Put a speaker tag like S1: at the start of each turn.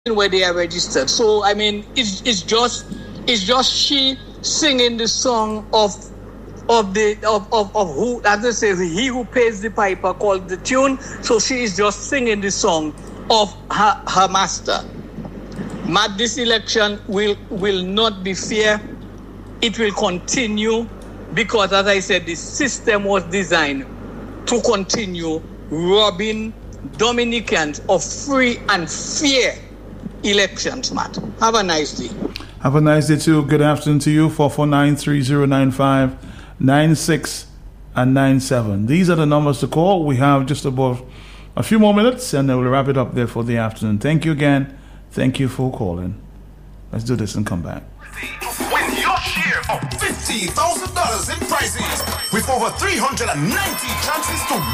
S1: where they are registered. So I mean, it's just she singing the song of who, as they say, he who pays the piper called the tune. So she is just singing the song of her master. But this election will not be fair. It will continue because, as I said, the system was designed to continue robbing Dominicans of free and fair elections, Matt. Have a nice day.
S2: Have a nice day too. Good afternoon to you. 449-3095-96 and 97. These are the numbers to call. We have just about a few more minutes and then we'll wrap it up there for the afternoon. Thank you again. Thank you for calling. Let's do this and come back.
S3: Win your share of $50,000 in prizes with over 390 chances to